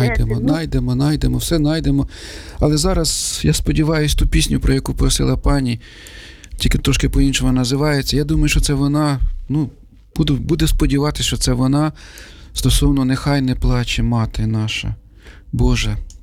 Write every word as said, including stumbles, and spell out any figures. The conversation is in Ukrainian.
Найдемо, найдемо, найдемо, все найдемо. Але зараз, я сподіваюся, ту пісню, про яку просила пані, тільки трошки по-іншому називається. Я думаю, що це вона, ну, буду, буду сподіватися, що це вона стосовно «Нехай не плаче мати наша». Боже,